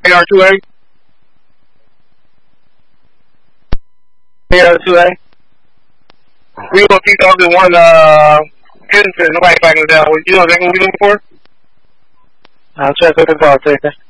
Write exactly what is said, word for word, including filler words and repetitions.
A R two A? A R two A? We go two thousand one, uh, Henderson, nobody backing it down. You know what they're going to be looking for? I'll check with the call taker.